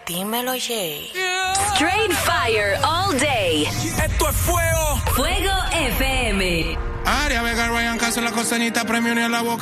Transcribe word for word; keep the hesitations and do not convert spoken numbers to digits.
Dímelo, Jay. Straight fire all day. Esto es fuego. Fuego F M. Aria Vega, Ryan Castro, la costeñita, premio ni a la boca.